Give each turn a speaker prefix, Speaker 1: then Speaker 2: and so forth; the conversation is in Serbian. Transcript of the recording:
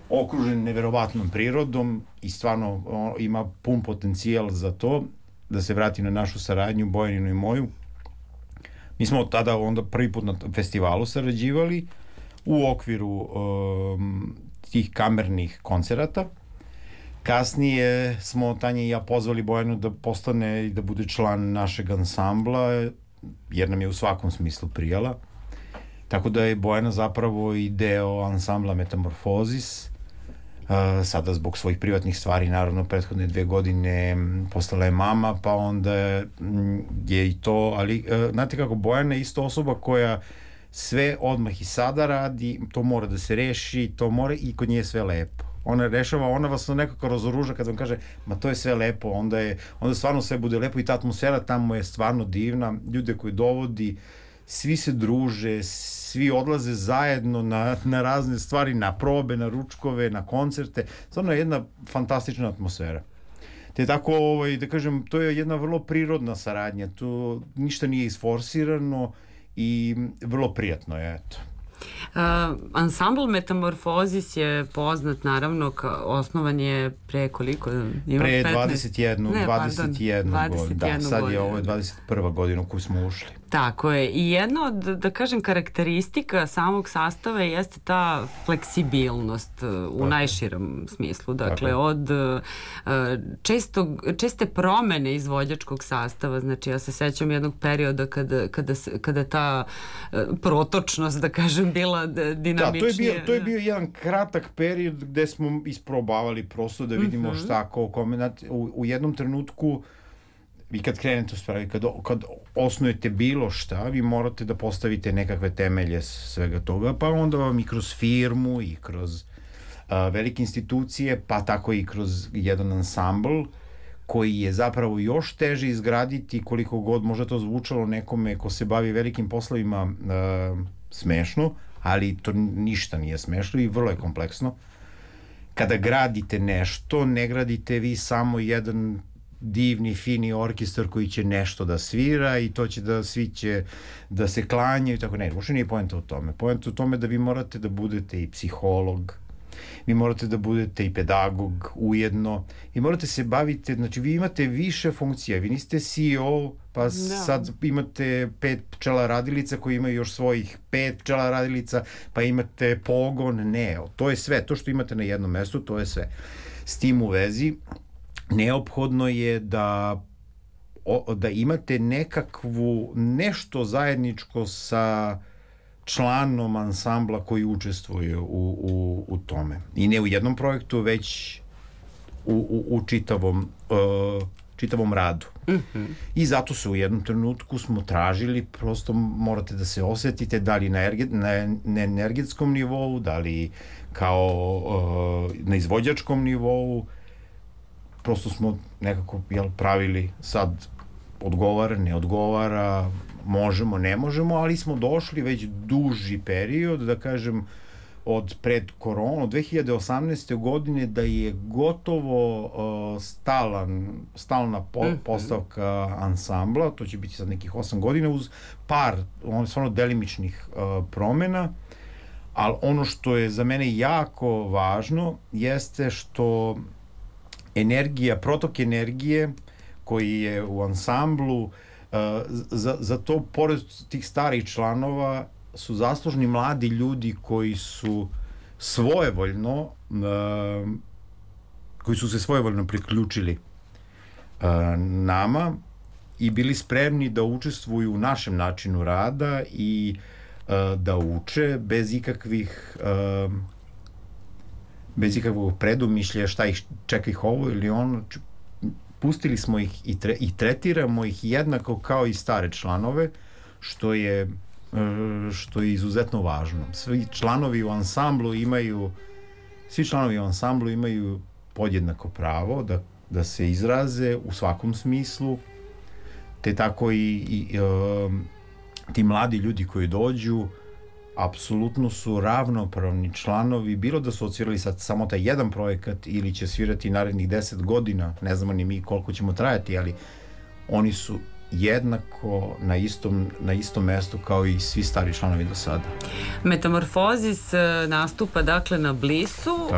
Speaker 1: okružen neverovatnom prirodom i stvarno ima pun potencijal za to. Da se vrati na našu saradnju, Bojaninu i moju. Mi smo od tada onda prvi put na festivalu sarađivali u okviru tih kamernih koncerata. Kasnije smo Tanja i ja pozvali Bojanu da postane i da bude član našeg ansambla, jer nam je u svakom smislu prijala. Tako da je Bojana zapravo i deo ansambla Metamorfozis. Sada zbog svojih privatnih stvari, naravno prethodne 2 godine postala je mama, pa onda je i to, ali znate kako, Bojana je isto osoba koja sve odmah i sada radi, to mora da se reši, to mora, i kod nje je sve lepo. Ona rešava, ona vas nekako razoruža kad vam kaže, ma to je sve lepo, onda stvarno sve bude lepo i ta atmosfera tamo je stvarno divna, ljude koji dovodi, svi se druže, svi odlaze zajedno na razne stvari, na probe, na ručkove, na koncerte, stvarno je jedna fantastična atmosfera. Te tako, da kažem, to je jedna vrlo prirodna saradnja, tu ništa nije isforsirano i vrlo prijatno je, eto.
Speaker 2: Ansambl Metamorfozis je poznat, naravno, osnovan je pre koliko?
Speaker 1: Pre 21 godinu. Da, sad je ovo 21. godina u koju smo ušli.
Speaker 2: Tako je. I jedna od, da kažem, karakteristika samog sastava jeste ta fleksibilnost u najširem smislu. Dakle, od česte promene izvođačkog sastava. Znači, ja se sećam jednog perioda kada ta protočnost, da kažem, bila dinamičnije.
Speaker 1: Da, to je bio jedan kratak period gde smo isprobavali prosto da vidimo šta, kome. U jednom trenutku vi kad krenete u stvari, kad osnujete bilo šta, vi morate da postavite nekakve temelje svega toga, pa onda vam i kroz firmu i kroz velike institucije, pa tako i kroz jedan ansambl koji je zapravo još teže izgraditi, koliko god možda to zvučalo nekome ko se bavi velikim poslovima smešno, ali to ništa nije smešno i vrlo je kompleksno. Kada gradite nešto, ne gradite vi samo jedan divni, fini orkestar koji će nešto da svira i to će da svi će da se klanjaju i tako. Ne, uopšte nije poenta u tome. Poenta u tome da vi morate da budete i psiholog, vi morate da budete i pedagog ujedno i morate se baviti, znači vi imate više funkcija, vi niste CEO, pa sad imate 5 pčela radilica koji imaju još svojih 5 pčela radilica, pa imate pogon, ne, to je sve, to što imate na jednom mestu, to je sve. S tim u vezi, neophodno je da imate nešto zajedničko sa članom ansambla koji učestvuje u tome. I ne u jednom projektu, već u čitavom radu. I zato se u jednom trenutku smo tražili, prosto morate da se osetite da li na energetskom nivou, da li kao na izvođačkom nivou. Prosto smo nekako pravili sad odgovara, ne odgovara, možemo, ne možemo, ali smo došli već duži period, da kažem, od pred koronu, od 2018. godine, da je gotovo stalna postavka ansambla, to će biti sad nekih 8 godina, uz par stvarno delimičnih promena, ali ono što je za mene jako važno jeste što protok energije koji je u ansamblu, za to, pored tih starih članova, su zaslužni mladi ljudi koji su se svojevoljno priključili nama i bili spremni da učestvuju u našem načinu rada i da uče bez ikakvog predumišlja šta ih čeka ih ovo ili ono. Pustili smo ih i tretiramo ih jednako kao i stare članove, što je izuzetno važno. Svi članovi u ansamblu imaju podjednako pravo da se izraze u svakom smislu, te tako i ti mladi ljudi koji dođu apsolutno su ravnopravni članovi, bilo da su odsvirali sad samo taj jedan projekat ili će svirati narednih 10 godina, ne znamo ni mi koliko ćemo trajati, ali oni su jednako na istom mestu kao i svi stari članovi do sada.
Speaker 2: Metamorfozis nastupa dakle na Blissu